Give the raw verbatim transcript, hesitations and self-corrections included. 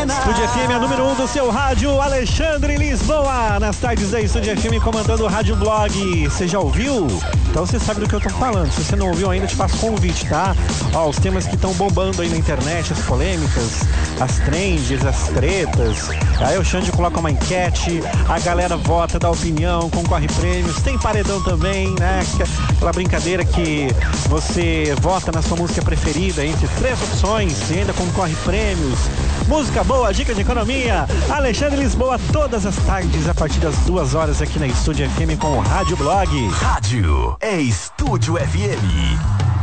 Estúdio F M, a número um do seu rádio, Alexandre Lisboa. Nas tardes da Estúdio F M, comandando o Rádio Blog. Você já ouviu? Então você sabe do que eu tô falando. Se você não ouviu ainda, te faço convite, tá? Ó, os temas que estão bombando aí na internet, as polêmicas, as trends, as tretas. Aí o Xande coloca uma enquete, a galera vota, dá opinião, concorre prêmios. Tem paredão também, né? Aquela brincadeira que você vota na sua música preferida entre três opções e ainda concorre prêmios. Música boa, dica de economia. Alexandre Lisboa, todas as tardes a partir das duas horas aqui na Estúdio F M com o Rádio Blog. Rádio é Estúdio F M.